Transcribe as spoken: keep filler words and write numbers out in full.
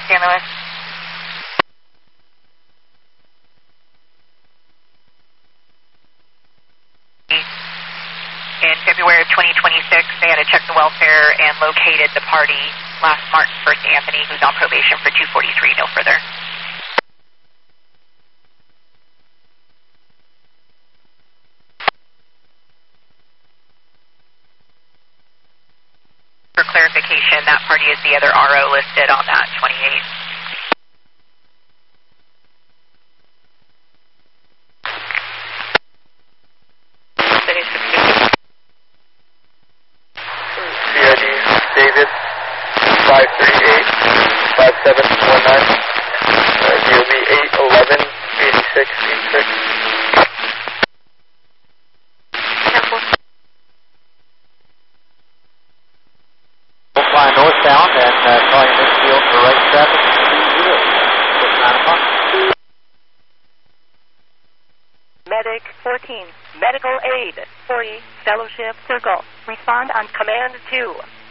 San Luis. In February of twenty twenty-six, they had to check the welfare and located the party, last Martin, First Anthony, who's on probation for two forty-three, no further. For clarification, that party is the other R O listed on that twenty-eight. C I D David five three eight five seven one nine. Uh, D O B eight eleven eighty-six eighty-six. We'll fly northbound and uh, calling this field for right traffic. nine o'clock. Medic fourteen, medical aid, three, Fellowship Circle. Respond on command two.